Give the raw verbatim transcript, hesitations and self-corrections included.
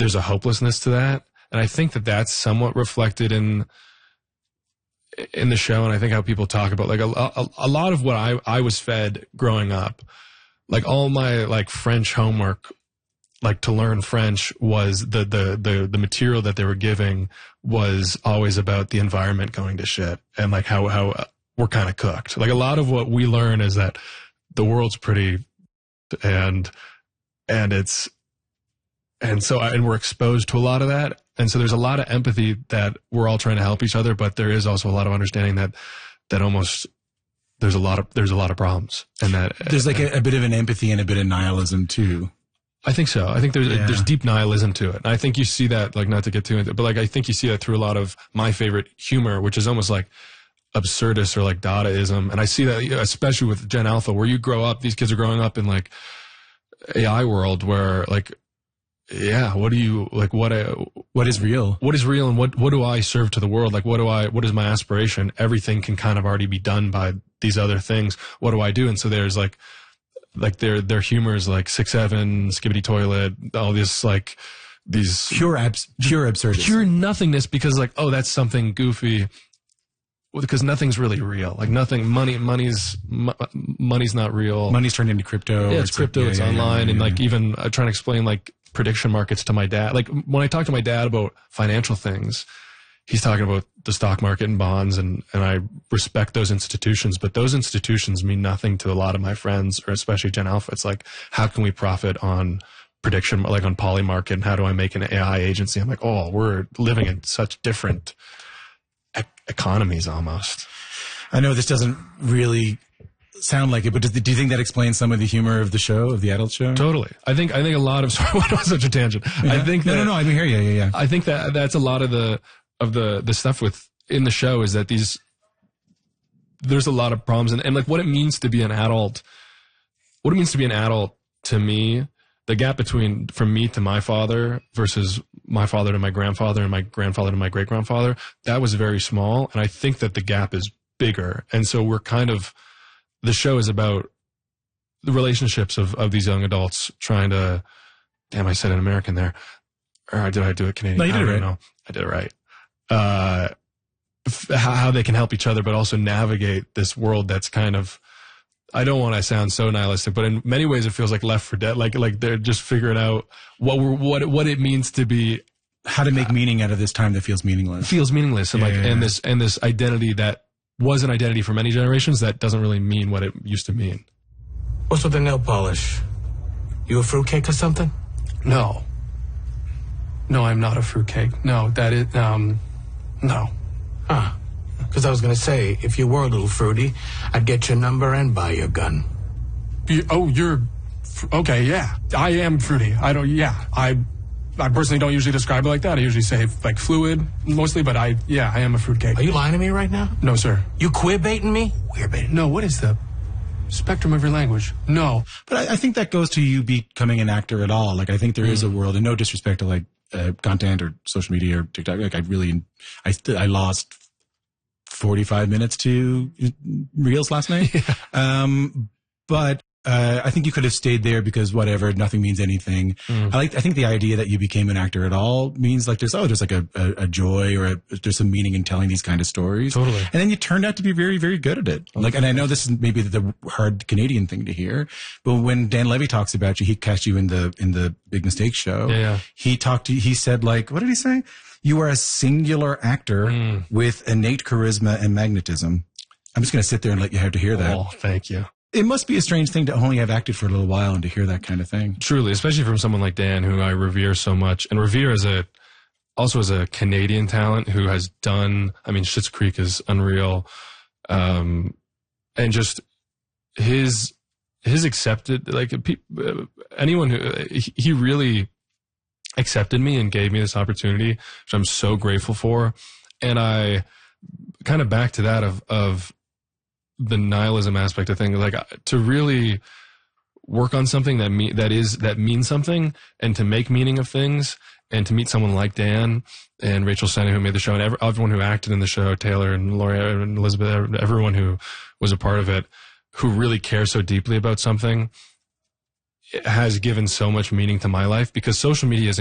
there's a hopelessness to that. And I think that that's somewhat reflected in, in the show. And I think how people talk about like a, a, a lot of what I, I was fed growing up, like all my like French homework, like to learn French was the, the, the, the material that they were giving was always about the environment going to shit and like how, how we're kind of cooked. Like a lot of what we learn is that the world's pretty and, and it's, and so, and we're exposed to a lot of that. And so there's a lot of empathy that we're all trying to help each other, but there is also a lot of understanding that, that almost there's a lot of, there's a lot of problems and that there's like a, a bit of an empathy and a bit of nihilism too. I think so. I think there's, yeah. there's deep nihilism to it. And I think you see that, like not to get too into it, but like, I think you see that through a lot of my favorite humor, which is almost like absurdist or like Dadaism. And I see that especially with Gen Alpha, where you grow up, these kids are growing up in like A I world where like, yeah, what do you, like what, I, what is real? What is real and what, what do I serve to the world? Like what do I, what is my aspiration? Everything can kind of already be done by these other things. What do I do? And so there's like, like their, their humor is like six, seven, skibbity toilet, all this like, these pure abs, pure absurdity, pure nothingness because like, oh, that's something goofy. Well, because nothing's really real. Like nothing, money, money's, m- money's not real. Money's turned into crypto. Yeah, it's, it's crypto, like, yeah, it's yeah, online. Yeah, yeah, and like yeah. even uh, trying to explain like prediction markets to my dad. Like when I talk to my dad about financial things, he's talking about the stock market and bonds and, and I respect those institutions, but those institutions mean nothing to a lot of my friends or especially Gen Alpha. It's like, how can we profit on prediction, like on Polymarket and how do I make an A I agency? I'm like, oh, we're living in such different e- economies almost. I know this doesn't really sound like it, but does, do you think that explains some of the humor of the show, of the adult show? Totally. I think, I think a lot of, sorry, what was such a tangent? Yeah. I think no, that, no, no, I mean, here, yeah, yeah, yeah. I think that that's a lot of the, of the, the stuff with, in the show is that these, there's a lot of problems and, and like what it means to be an adult, what it means to be an adult to me, the gap between, from me to my father versus my father to my grandfather and my grandfather to my great grandfather, that was very small. And I think that the gap is bigger. And so we're kind of, the show is about the relationships of, of these young adults trying to, damn, I said an American there. Or did I do it Canadian? No, you did I it right. know. I did it right. Uh, f- how, how they can help each other, but also navigate this world that's kind of, I don't want to sound so nihilistic, but in many ways it feels like Left for Dead. Like, like they're just figuring out what we're, what, what it means to be, how to make uh, meaning out of this time that feels meaningless. Feels meaningless. And yeah, like, yeah, and yeah. this, and this identity that was an identity for many generations that doesn't really mean what it used to mean. What's with the nail polish? You a fruitcake or something? No. No, I'm not a fruitcake. No, that is, um, no. Huh. Because I was going to say, if you were a little fruity, I'd get your number and buy your gun. You, oh, you're, okay, yeah. I am fruity. I don't, yeah. I I personally don't usually describe it like that. I usually say, like, fluid, mostly, but I, yeah, I am a fruitcake. Are you lying to me right now? No, sir. You queer-baiting me? Queer-baiting? No, what is the spectrum of your language? No. But I, I think that goes to you becoming an actor at all. Like, I think there mm. is a world, and no disrespect to, like, uh, content or social media or TikTok. Like, I really, I, I lost forty-five minutes to Reels last night. Yeah. Um, but, uh, I think you could have stayed there because whatever, nothing means anything. Mm. I like, I think the idea that you became an actor at all means like there's, oh, there's like a, a, a joy or a, there's some meaning in telling these kind of stories. Totally. And then you turned out to be very, very good at it. Okay. Like, and I know this is maybe the hard Canadian thing to hear, but when Dan Levy talks about you, he cast you in the, in the Big Mistake show. Yeah, yeah. He talked to, he said like, what did he say? You are a singular actor mm. with innate charisma and magnetism. I'm just going to sit there and let you have to hear that. Oh, thank you. It must be a strange thing to only have acted for a little while and to hear that kind of thing. Truly, especially from someone like Dan, who I revere so much, and revere as a, also as a Canadian talent who has done, I mean, Schitt's Creek is unreal. Um, and just his, his accepted, like anyone who, he really accepted me and gave me this opportunity, which I'm so grateful for. And I kind of back to that of, of the nihilism aspect of things, like to really work on something that me, that is, that means something and to make meaning of things and to meet someone like Dan and Rachel Sennett who made the show and every, everyone who acted in the show, Taylor and Laurie and Elizabeth, everyone who was a part of it, who really cares so deeply about something, it has given so much meaning to my life because social media is